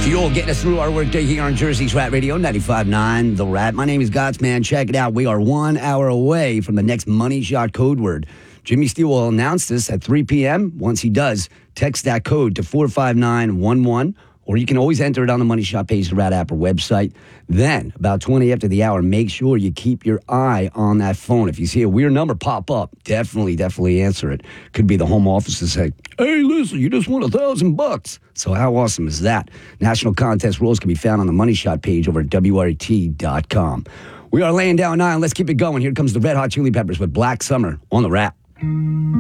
Fuel getting us through our workday here on Jersey's Rat Radio, 95.9 The Rat. My name is Gotsman. Check it out. We are 1 hour away from the next Money Shot code word. Jimmy Steele will announce this at 3 p.m. Once he does, text that code to 45911, or you can always enter it on the Money Shot page of the Rat app or website. Then, about 20 after the hour, make sure you keep your eye on that phone. If you see a weird number pop up, definitely answer it. Could be the home office to say, hey, listen, you just won $1,000. So how awesome is that? National contest rules can be found on the Money Shot page over at WRT.com. We are laying down 9. Let's keep it going. Here comes the Red Hot Chili Peppers with Black Summer on the Rat.